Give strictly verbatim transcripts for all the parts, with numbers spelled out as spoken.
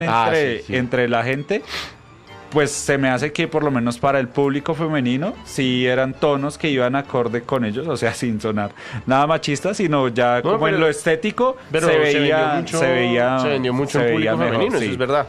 Ah, entre, sí, sí. entre la gente, pues se me hace que por lo menos para el público femenino sí eran tonos que iban acorde con ellos, o sea, sin sonar nada machista, sino ya No, como pero- en lo estético Pero se se, veía, vendió mucho, se veía, se vendió mucho se en veía público mejor, femenino, sí. eso es verdad.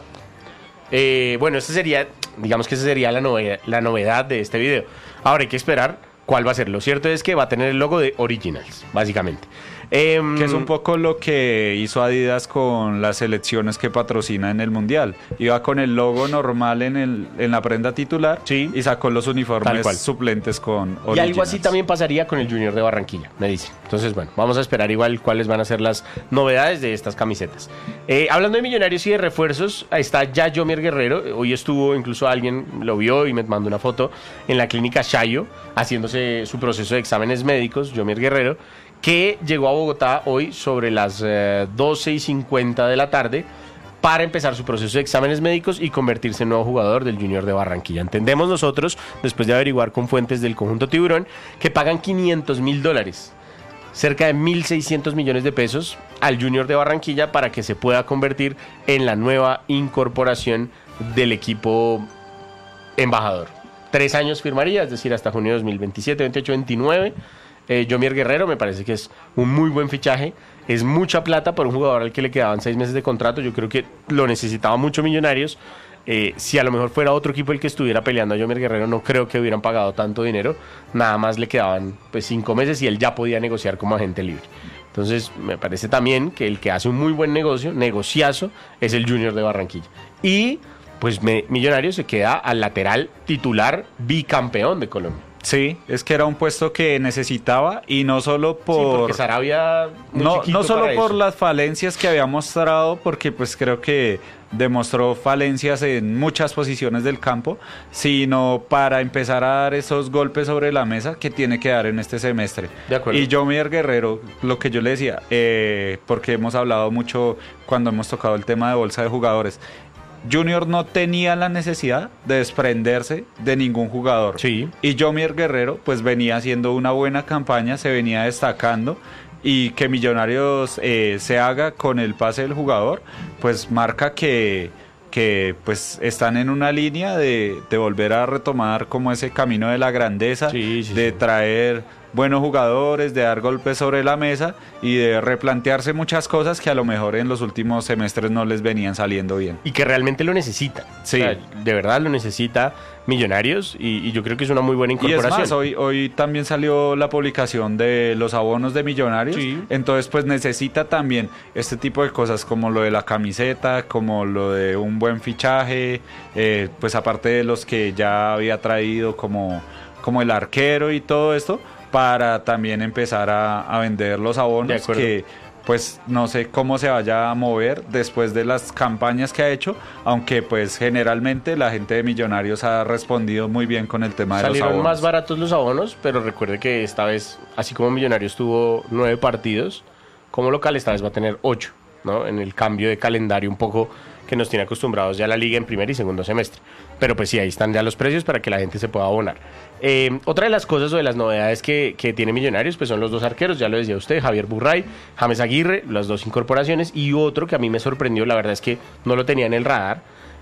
Eh, bueno, esta sería, digamos que esa sería la novedad, la novedad de este video. Ahora hay que esperar cuál va a ser. Lo cierto es que va a tener el logo de Originals, básicamente. Em, Que es un poco lo que hizo Adidas con las selecciones que patrocina en el Mundial. Iba con el logo normal en, el, en la prenda titular Sí. y sacó los Tal uniformes cual. suplentes con Y algo así Originals. también pasaría con el Junior de Barranquilla, me dicen. Entonces, bueno, vamos a esperar igual cuáles van a ser las novedades de estas camisetas. Eh, hablando de Millonarios y de refuerzos, ahí está ya Yomier Guerrero. Hoy estuvo, incluso alguien lo vio y me mandó una foto en la clínica Shayo, haciéndose su proceso de exámenes médicos, Yomier Guerrero, que llegó a Bogotá hoy sobre las eh, doce y cincuenta de la tarde para empezar su proceso de exámenes médicos y convertirse en nuevo jugador del Junior de Barranquilla. Entendemos nosotros, después de averiguar con fuentes del conjunto Tiburón, que pagan quinientos mil dólares, cerca de mil seiscientos millones de pesos, al Junior de Barranquilla para que se pueda convertir en la nueva incorporación del equipo embajador. Tres años firmaría, es decir, hasta junio de dos mil veintisiete, veintiocho, veintinueve. Eh, Yomier Guerrero me parece que es un muy buen fichaje. Es mucha plata por un jugador al que le quedaban seis meses de contrato. Yo creo que lo necesitaba mucho Millonarios. Eh, si a lo mejor fuera otro equipo el que estuviera peleando a Yomier Guerrero, no creo que hubieran pagado tanto dinero. Nada más le quedaban pues cinco meses y él ya podía negociar como agente libre. Entonces me parece también que el que hace un muy buen negocio, negociazo, es el Junior de Barranquilla. Y pues me, Millonarios se queda al lateral titular bicampeón de Colombia. Sí, es que era un puesto que necesitaba y no solo Sí, por... porque Sarabia muy no, chiquito no solo para por eso. las falencias que había mostrado, porque pues creo que demostró falencias en muchas posiciones del campo, sino para empezar a dar esos golpes sobre la mesa que tiene que dar en este semestre. De acuerdo. Y Yomier Guerrero, lo que yo le decía, eh, porque hemos hablado mucho cuando hemos tocado el tema de bolsa de jugadores, Junior no tenía la necesidad de desprenderse de ningún jugador. Sí. Y Yomier Guerrero pues venía haciendo una buena campaña, se venía destacando, y que Millonarios eh, se haga con el pase del jugador, pues marca que, que pues están en una línea de, de volver a retomar como ese camino de la grandeza, Sí, sí, de sí. traer buenos jugadores, de dar golpes sobre la mesa y de replantearse muchas cosas que a lo mejor en los últimos semestres no les venían saliendo bien. Y que realmente lo necesita. Sí. O sea, de verdad lo necesita Millonarios y, y yo creo que es una muy buena Y es incorporación. más, hoy, hoy también salió la publicación de los abonos de Millonarios, Sí. entonces pues necesita también este tipo de cosas como lo de la camiseta, como lo de un buen fichaje, eh, pues aparte de los que ya había traído como, como el arquero y todo esto, para también empezar a, a vender los De abonos acuerdo. que pues no sé cómo se vaya a mover después de las campañas que ha hecho, aunque pues generalmente la gente de Millonarios ha respondido muy bien con el tema de los Salieron abonos. más baratos los abonos, pero recuerde que esta vez, así como Millonarios tuvo nueve partidos, como local esta vez va a tener ocho, ¿no? En el cambio de calendario un poco que nos tiene acostumbrados ya la liga en primer y segundo semestre. Pero pues sí, ahí están ya los precios para que la gente se pueda abonar. Eh, otra de las cosas o de las novedades que, que tiene Millonarios pues son los dos arqueros, ya lo decía usted, Javier Burray, James Aguirre, las dos incorporaciones, y otro que a mí me sorprendió, la verdad es que no lo tenía en el radar,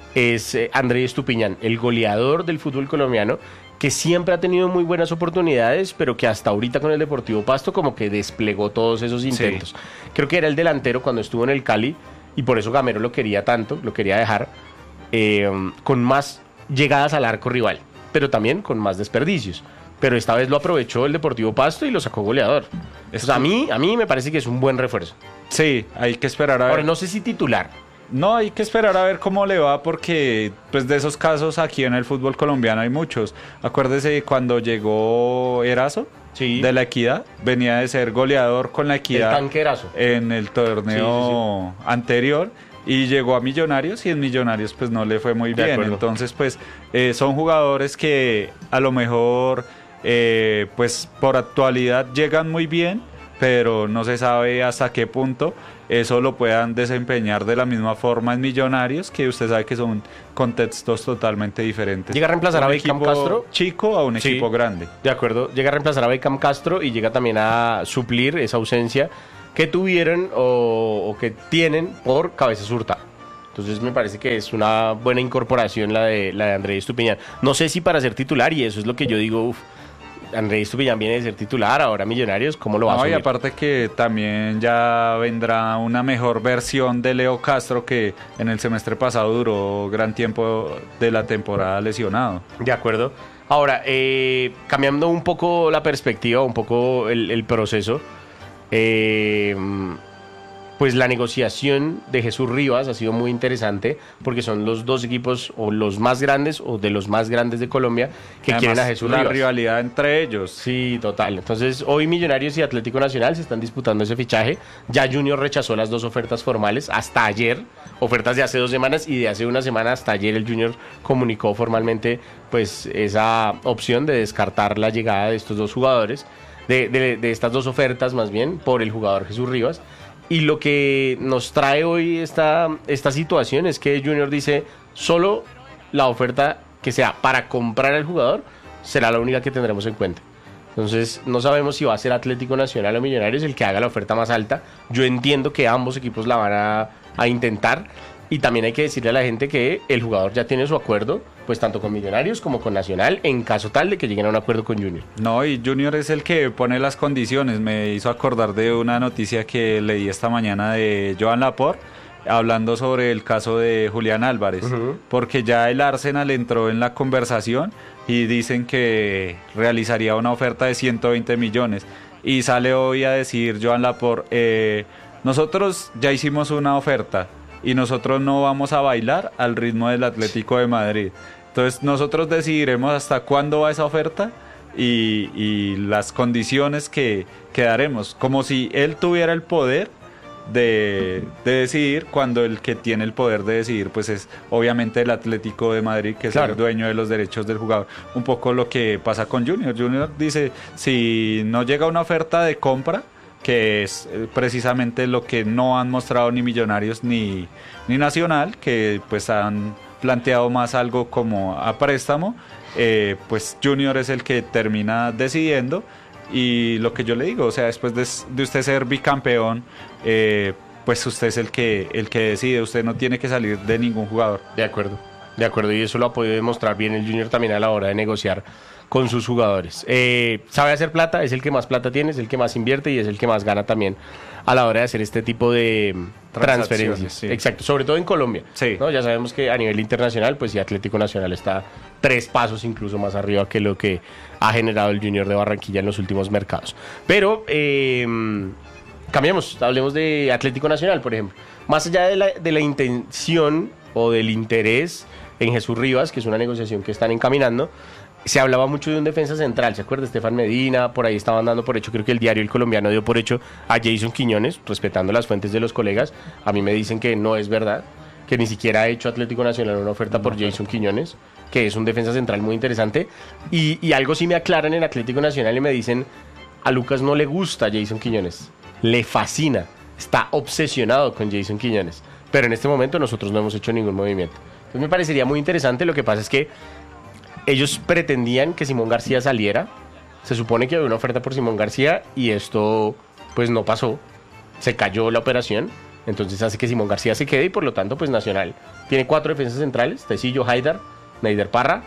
es eh, Andrés Estupiñán, el goleador del fútbol colombiano, que siempre ha tenido muy buenas oportunidades, pero que hasta ahorita con el Deportivo Pasto como que desplegó todos esos intentos. Sí. Creo que era el delantero cuando estuvo en el Cali, y por eso Gamero lo quería tanto, lo quería dejar, eh, con más llegadas al arco rival, pero también con más desperdicios. Pero esta vez lo aprovechó el Deportivo Pasto y lo sacó goleador. Entonces, a mí, a mí me parece que es un buen refuerzo. Sí, hay que esperar a ver. Ahora, no sé si titular. No, hay que esperar a ver cómo le va porque pues de esos casos aquí en el fútbol colombiano hay muchos. Acuérdese cuando llegó Erazo Sí. de la Equidad, venía de ser goleador con la Equidad El tanquerazo. en el torneo anterior y llegó a Millonarios y en Millonarios pues no le fue muy De bien. acuerdo. Entonces pues eh, son jugadores que a lo mejor eh, pues por actualidad llegan muy bien, pero no se sabe hasta qué punto eso lo puedan desempeñar de la misma forma en Millonarios, que usted sabe que son contextos totalmente diferentes. Llega a reemplazar Un a Beckham equipo Castro. chico a un Sí. equipo grande. De acuerdo, llega a reemplazar a Beckham Castro y llega también a suplir esa ausencia que tuvieron o, o que tienen por Cabezas Hurtado. Entonces me parece que es una buena incorporación la de, la de Andrés Estupiñán. No sé si para ser titular, y eso es lo que yo digo, uff, Andrés Estupiñán viene de ser titular, ahora Millonarios, ¿cómo lo va no, a asumir? Y aparte que también ya vendrá una mejor versión de Leo Castro, que en el semestre pasado duró gran tiempo de la temporada lesionado. De acuerdo. Ahora, eh, cambiando un poco la perspectiva, un poco el, el proceso, eh, pues la negociación de Jesús Rivas ha sido muy interesante porque son los dos equipos o los más grandes o de los más grandes de Colombia que Además, quieren a Jesús la Rivas. rivalidad entre ellos. Sí, total. Entonces, hoy Millonarios y Atlético Nacional se están disputando ese fichaje. Ya Junior rechazó las dos ofertas formales hasta ayer, ofertas de hace dos semanas y de hace una semana hasta ayer el Junior comunicó formalmente pues esa opción de descartar la llegada de estos dos jugadores, de, de, de estas dos ofertas más bien, por el jugador Jesús Rivas. Y lo que nos trae hoy esta, esta situación es que Junior dice, solo la oferta que sea para comprar al jugador será la única que tendremos en cuenta. Entonces no sabemos si va a ser Atlético Nacional o Millonarios el que haga la oferta más alta. Yo entiendo que ambos equipos la van a, a intentar. Y también hay que decirle a la gente que el jugador ya tiene su acuerdo, pues tanto con Millonarios como con Nacional, en caso tal de que lleguen a un acuerdo con Junior. No, y Junior es el que pone las condiciones. Me hizo acordar de una noticia que leí esta mañana de Joan Laporte, hablando sobre el caso de Julián Álvarez, uh-huh. porque ya el Arsenal entró en la conversación y dicen que realizaría una oferta de ciento veinte millones. Y sale hoy a decir Joan Laporte, eh, nosotros ya hicimos una oferta y nosotros no vamos a bailar al ritmo del Atlético de Madrid. Entonces nosotros decidiremos hasta cuándo va esa oferta y, y las condiciones que, que daremos, como si él tuviera el poder de, de decidir, cuando el que tiene el poder de decidir pues es obviamente el Atlético de Madrid, que es claro. el dueño de los derechos del jugador. Un poco lo que pasa con Junior. Junior dice, si no llega una oferta de compra, que es precisamente lo que no han mostrado ni Millonarios ni, ni Nacional, que pues han planteado más algo como a préstamo, eh, pues Junior es el que termina decidiendo. Y lo que yo le digo, o sea, después de, de usted ser bicampeón, eh, pues usted es el que, el que decide, usted no tiene que salir de ningún jugador. De acuerdo, de acuerdo, y eso lo ha podido demostrar bien el Junior también a la hora de negociar con sus jugadores. Eh, sabe hacer plata, es el que más plata tiene, es el que más invierte y es el que más gana también a la hora de hacer este tipo de transferencias. Sí. Exacto, sobre todo en Colombia. Sí. ¿no? Ya sabemos que a nivel internacional, pues sí, Atlético Nacional está tres pasos incluso más arriba que lo que ha generado el Junior de Barranquilla en los últimos mercados. Pero eh, cambiamos, hablemos de Atlético Nacional, por ejemplo. Más allá de la, de la intención o del interés en Jesús Rivas, que es una negociación que están encaminando, se hablaba mucho de un defensa central, ¿se acuerda? Estefan Medina, por ahí estaban dando por hecho, creo que el diario El Colombiano dio por hecho a Jason Quiñones, respetando las fuentes de los colegas. A mí me dicen que no es verdad, que ni siquiera ha hecho Atlético Nacional una oferta por Jason Quiñones, que es un defensa central muy interesante. Y, y algo sí me aclaran en Atlético Nacional y me dicen, a Lucas no le gusta Jason Quiñones, le fascina, está obsesionado con Jason Quiñones, pero en este momento nosotros no hemos hecho ningún movimiento. Entonces me parecería muy interesante. Lo que pasa es que ellos pretendían que Simón García saliera. Se supone que había una oferta por Simón García y esto pues no pasó. Se cayó la operación. Entonces hace que Simón García se quede y por lo tanto pues Nacional tiene cuatro defensas centrales: Tecillo, Haidar, Neider Parra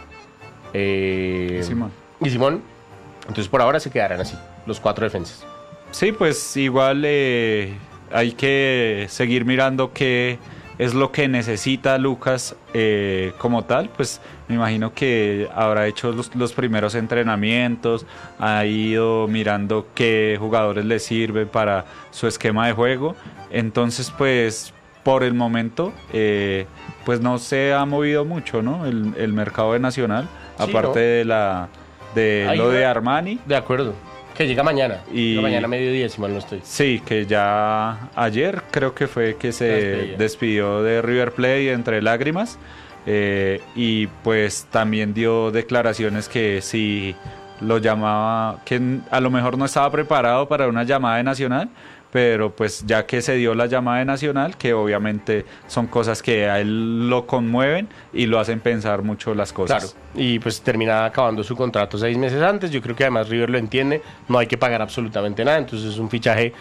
eh, y Simón. y Simón. Entonces por ahora se quedarán así los cuatro defensas. Sí, pues igual eh, hay que seguir mirando qué es lo que necesita Lucas eh, como tal. Pues me imagino que habrá hecho los, los primeros entrenamientos, ha ido mirando qué jugadores le sirven para su esquema de juego. Entonces pues por el momento eh, pues no se ha movido mucho, ¿no? El, el mercado de Nacional, sí, aparte ¿no? de la de Ahí lo va. de Armani. De acuerdo. Que llega mañana, y llega mañana a mediodía, si mal no estoy. Sí, que ya ayer creo que fue que se Despedía. despidió de River Plate entre lágrimas, eh, y pues también dio declaraciones que si lo llamaba, que a lo mejor no estaba preparado para una llamada de Nacional, pero pues ya que se dio la llamada de Nacional, que obviamente son cosas que a él lo conmueven y lo hacen pensar mucho las cosas. Claro, y pues termina acabando su contrato seis meses antes. Yo creo que además River lo entiende, no hay que pagar absolutamente nada, entonces es un fichaje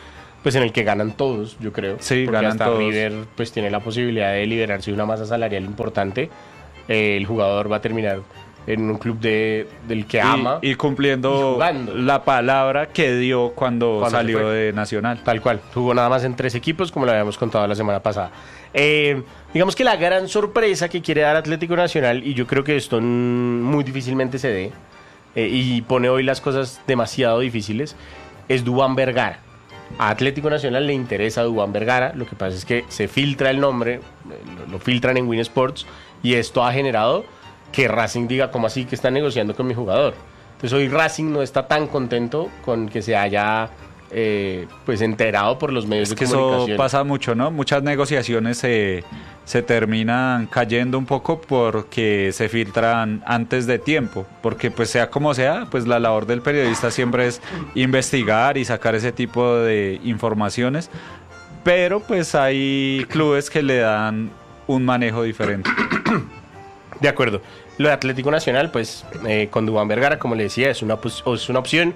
pues en el que ganan todos, yo creo. Sí, porque ganan hasta todos. River pues tiene la posibilidad de liberarse de una masa salarial importante. Eh, el jugador va a terminar en un club de, del que ama. Y, y cumpliendo y jugando. la palabra que dio cuando, Cuando se salió fue. de Nacional. Tal cual, jugó nada más en tres equipos, como lo habíamos contado la semana pasada. Eh, digamos que la gran sorpresa que quiere dar Atlético Nacional, y yo creo que esto mm, muy difícilmente se dé, eh, y pone hoy las cosas demasiado difíciles, es Duván Vergara. A Atlético Nacional le interesa Duván Vergara, lo que pasa es que se filtra el nombre, eh, lo, lo filtran en Win Sports, y esto ha generado que Racing diga, ¿cómo así que está negociando con mi jugador? Entonces hoy Racing no está tan contento con que se haya eh, pues enterado por los medios Es de que eso comunicación. pasa mucho, ¿no? Muchas negociaciones se, se terminan cayendo un poco porque se filtran antes de tiempo. Porque pues sea como sea, pues la labor del periodista siempre es investigar y sacar ese tipo de informaciones. Pero pues hay clubes que le dan un manejo diferente. De acuerdo. Lo de Atlético Nacional, pues eh, con Duván Vergara, como le decía, es una, pos- es una opción.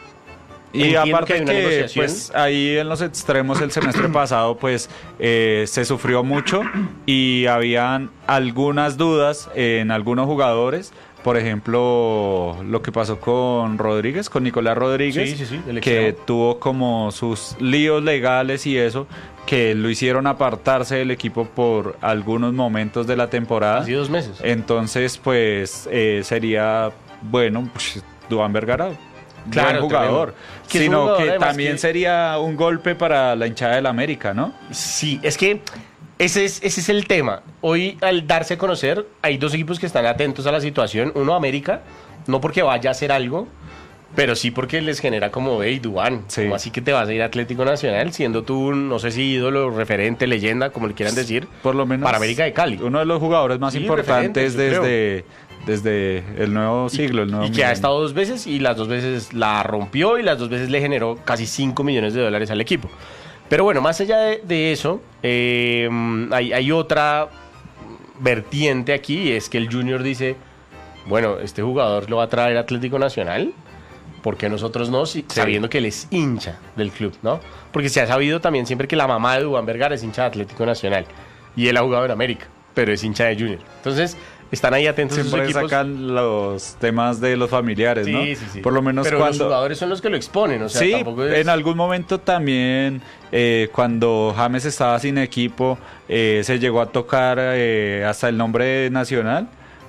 Y Entiendo aparte que hay una que, negociación. pues ahí en los extremos el semestre pasado pues eh, se sufrió mucho y habían algunas dudas en algunos jugadores. Por ejemplo, lo que pasó con Rodríguez, con Nicolás Rodríguez, Sí, sí, sí, el que extremo. tuvo como sus líos legales y eso, que lo hicieron apartarse del equipo por algunos momentos de la temporada. Hace dos meses. Entonces, pues eh, sería bueno, pues, Duván Vergara, Claro, buen jugador, tremendo. Que es un sino jugador, que además, también que- sería un golpe para la hinchada del América, ¿no? Sí, es que ese es, ese es el tema. Hoy, al darse a conocer, hay dos equipos que están atentos a la situación. Uno, América, no porque vaya a hacer algo, pero sí porque les genera como, hey, Duván, Sí. ¿cómo así que te vas a ir a Atlético Nacional siendo tú, un, no sé si ídolo, referente, leyenda, como le quieran decir, Por lo menos para América de Cali? uno de los jugadores más Sí, importantes referentes, yo desde, desde el nuevo siglo, el nuevo Y que ha milenio. estado dos veces y las dos veces la rompió y las dos veces le generó casi cinco millones de dólares al equipo. Pero bueno, más allá de, de eso, eh, hay, hay otra vertiente aquí, y es que el Junior dice, bueno, este jugador lo va a traer Atlético Nacional, ¿por qué nosotros no? Si- Sabiendo que él es hincha del club, ¿no? Porque se ha sabido también siempre que la mamá de Duván Vergara es hincha de Atlético Nacional y él ha jugado en América, pero es hincha de Junior. Entonces, están ahí atentos esos Siempre equipos. sacan los temas de los familiares, ¿no? Sí, sí, sí. Por lo menos Pero los cuando... jugadores son los que lo exponen, o sea, sí, tampoco es... en algún momento también, eh, cuando James estaba sin equipo, eh, se llegó a tocar eh, hasta el nombre nacional,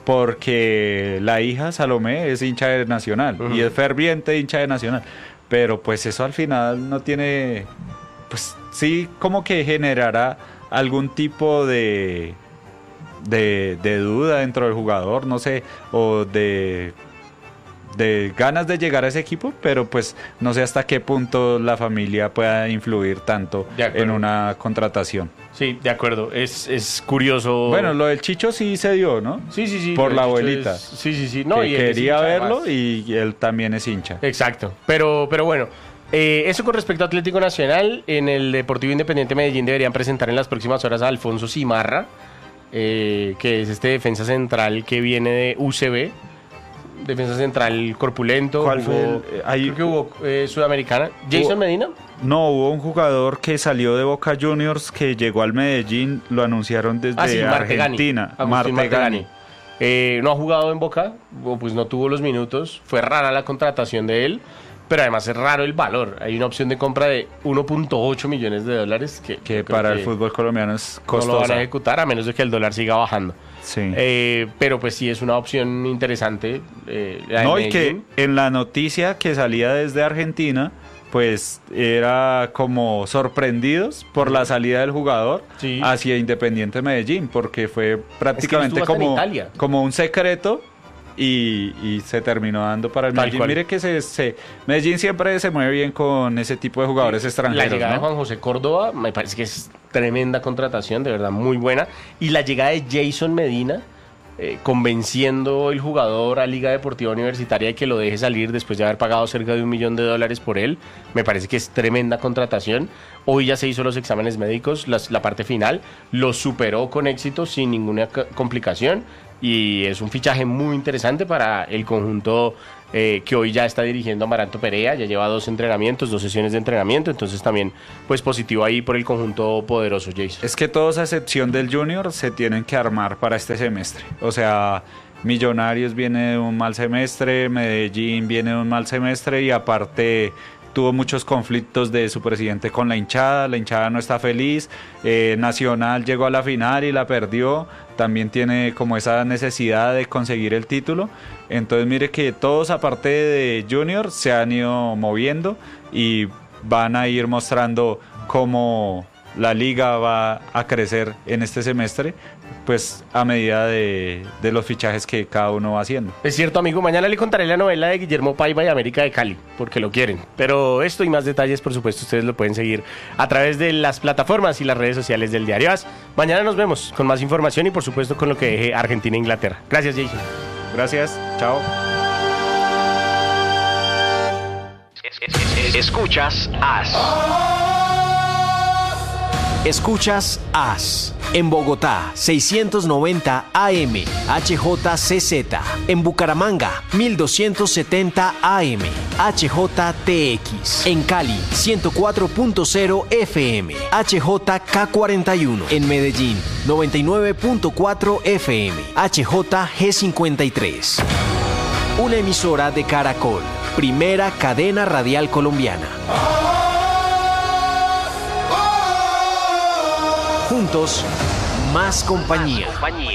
porque la hija Salomé es hincha de Nacional Ujú. y es ferviente hincha de Nacional. Pero pues eso al final no tiene, pues sí, como que generará algún tipo de, de, de duda dentro del jugador, no sé, o de de ganas de llegar a ese equipo, pero pues no sé hasta qué punto la familia pueda influir tanto De acuerdo. en una contratación. Sí, de acuerdo. Es, es curioso. Bueno, lo del Chicho sí se dio, ¿no? sí, sí, sí. por lo la de Chicho abuelita. es- sí, sí, sí. No, que y él es quería hincha, verlo además. y él también es hincha. Exacto. Pero, pero bueno, eh, eso con respecto a Atlético Nacional. En el Deportivo Independiente Medellín deberían presentar en las próximas horas a Alfonso Simarra, eh, que es este defensa central que viene de U C B. Defensa central corpulento. ¿Cuál fue jugó- el- eh, ahí- creo que hubo eh, Sudamericana. Jason Hubo- Medina. No, hubo un jugador que salió de Boca Juniors que llegó al Medellín, lo anunciaron desde Ah, sí, Martegani. Argentina. Agustín Martegani. Martegani. Eh, no ha jugado en Boca, o pues no tuvo los minutos. Fue rara la contratación de él, pero además es raro el valor. Hay una opción de compra de uno punto ocho millones de dólares que, Que yo creo para el que fútbol colombiano es no lo van a costosa. ejecutar a menos de que el dólar siga bajando. Sí. Eh, pero pues sí es una opción interesante. eh, la de No, y que Medellín. en la noticia que salía desde Argentina, pues era como sorprendidos por la salida del jugador Sí. hacia Independiente Medellín, porque fue prácticamente estuvo hasta en como, Italia. como un secreto y, y se terminó dando para el Tal Medellín. cual. Mire que se, se- Medellín siempre se mueve bien con ese tipo de jugadores La extranjeros, llegada de ¿no? Juan José Córdoba me parece que es tremenda contratación, de verdad muy buena. Y la llegada de Jason Medina, eh, convenciendo el jugador a Liga Deportiva Universitaria de que lo deje salir después de haber pagado cerca de un millón de dólares por él, me parece que es tremenda contratación. Hoy ya se hizo los exámenes médicos, las- la parte final, lo superó con éxito sin ninguna c- complicación. y es un fichaje muy interesante para el conjunto eh, que hoy ya está dirigiendo Amaranto Perea, ya lleva dos entrenamientos, dos sesiones de entrenamiento, entonces también pues positivo ahí por el conjunto poderoso, Jason. Es que todos a excepción del Junior se tienen que armar para este semestre, o sea, Millonarios viene de un mal semestre, Medellín viene de un mal semestre y aparte tuvo muchos conflictos de su presidente con la hinchada, la hinchada no está feliz, eh, Nacional llegó a la final y la perdió, también tiene como esa necesidad de conseguir el título, entonces mire que todos aparte de Junior se han ido moviendo y van a ir mostrando cómo la liga va a crecer en este semestre, pues a medida de, de los fichajes que cada uno va haciendo. Es cierto, amigo, mañana le contaré la novela de Guillermo Paiva y América de Cali, porque lo quieren. Pero esto y más detalles, por supuesto, ustedes lo pueden seguir a través de las plataformas y las redes sociales del Diario A S. Mañana nos vemos con más información y, por supuesto, con lo que deje Argentina e Inglaterra. Gracias, Jason. Gracias, chao. Escuchas A S. Escuchas A S. En Bogotá, seiscientos noventa A M, H J C Z. En Bucaramanga, mil doscientos setenta A M, H J T X. En Cali, ciento cuatro punto cero F M, H J K cuarenta y uno. En Medellín, noventa y nueve punto cuatro F M, H J G cincuenta y tres. Una emisora de Caracol, primera cadena radial colombiana. Juntos, más compañía.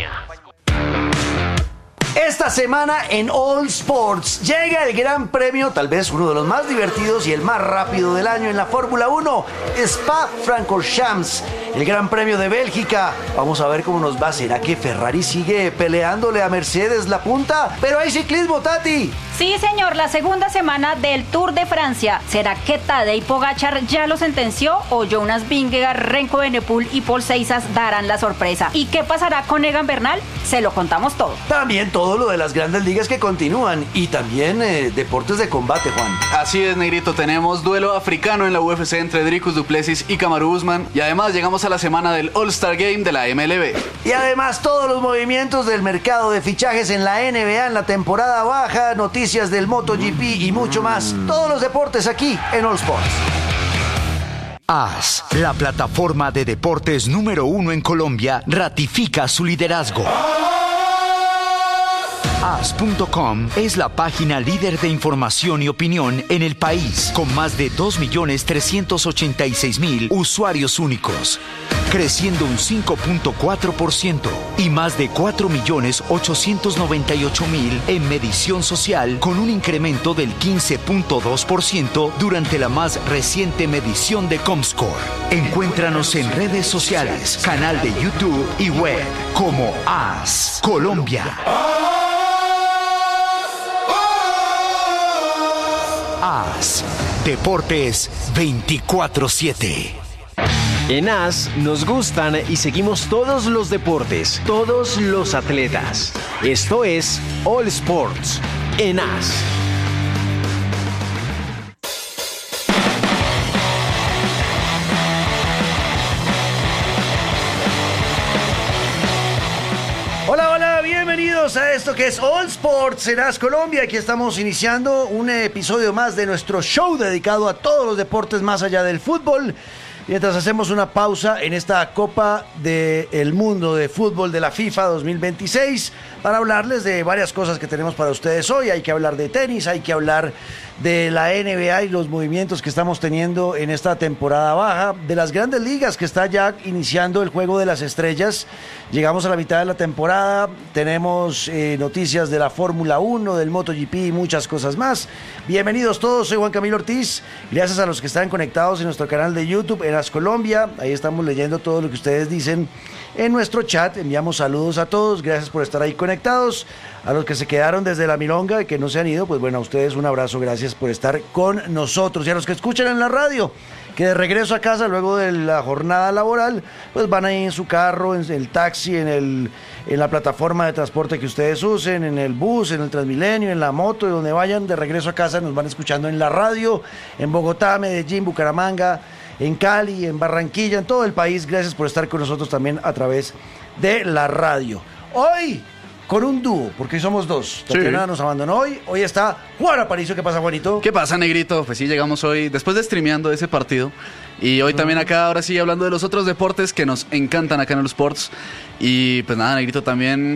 Esta semana en All Sports llega el Gran Premio, tal vez uno de los más divertidos y el más rápido del año en la Fórmula uno, Spa-Francorchamps, el Gran Premio de Bélgica. Vamos a ver cómo nos va. ¿Será que Ferrari sigue peleándole a Mercedes la punta? Pero hay ciclismo, Tati. Sí, señor, la segunda semana del Tour de Francia. ¿Será que Tadej Pogačar ya lo sentenció o Jonas Vingegaard, Renko Evenepoel y Paul Seisas darán la sorpresa? ¿Y qué pasará con Egan Bernal? Se lo contamos todo. También todo lo de las grandes ligas que continúan y también eh, deportes de combate, Juan. Así es, Negrito, tenemos duelo africano en la U F C entre Dricus du Plessis y Kamaru Usman y además llegamos a la semana del All-Star Game de la M L B. Y además todos los movimientos del mercado de fichajes en la N B A en la temporada baja, noticias del MotoGP y mucho más. Todos los deportes aquí en All Sports. A S, la plataforma de deportes número uno en Colombia, ratifica su liderazgo. A S punto com es la página líder de información y opinión en el país, con más de dos millones trescientos ochenta y seis mil usuarios únicos, creciendo un cinco punto cuatro por ciento y más de cuatro millones ochocientos noventa y ocho mil en medición social, con un incremento del quince punto dos por ciento durante la más reciente medición de Comscore. Encuéntranos en redes sociales, canal de YouTube y web como A S Colombia. A S Deportes veinticuatro siete. En A S nos gustan y seguimos todos los deportes, todos los atletas. Esto es All Sports en A S. Hola, hola, bienvenidos a esto que es All Sports en A S Colombia. Aquí estamos iniciando un episodio más de nuestro show dedicado a todos los deportes más allá del fútbol. Mientras hacemos una pausa en esta Copa del Mundo de Fútbol de la FIFA dos mil veintiséis para hablarles de varias cosas que tenemos para ustedes hoy. Hay que hablar de tenis, hay que hablar de la N B A y los movimientos que estamos teniendo en esta temporada baja, de las grandes ligas que está ya iniciando el juego de las estrellas. Llegamos a la mitad de la temporada, tenemos eh, noticias de la Fórmula uno, del MotoGP y muchas cosas más. Bienvenidos todos, soy Juan Camilo Ortiz. Gracias a los que están conectados en nuestro canal de YouTube, en A S Colombia. Ahí estamos leyendo todo lo que ustedes dicen en nuestro chat. Enviamos saludos a todos, gracias por estar ahí conectados. A los que se quedaron desde la milonga y que no se han ido, pues bueno, a ustedes un abrazo, gracias por estar con nosotros. Y a los que escuchan en la radio, que de regreso a casa luego de la jornada laboral, pues van ahí en su carro, en el taxi, en, el, en la plataforma de transporte que ustedes usen, en el bus, en el Transmilenio, en la moto, de donde vayan, de regreso a casa nos van escuchando en la radio, en Bogotá, Medellín, Bucaramanga, en Cali, en Barranquilla, en todo el país. Gracias por estar con nosotros también a través de la radio. Hoy con un dúo, porque hoy somos dos. Tatiana nos abandonó hoy. Hoy está Juan Aparicio. ¿Qué pasa, Juanito? ¿Qué pasa, Negrito? Pues sí, llegamos hoy después de streameando ese partido. Y hoy también acá, ahora sí, hablando de los otros deportes que nos encantan acá en los Sports. Y pues nada, Negrito, también